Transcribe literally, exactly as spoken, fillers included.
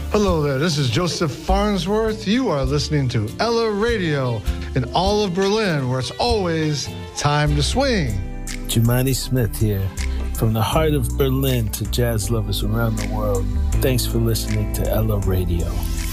Hello there, this is Joseph Farnsworth. You are listening to Ella Radio in all of Berlin, where it's always time to swing. Jumani Smith here. From the heart of Berlin to jazz lovers around the world, thanks for listening to Ella Radio.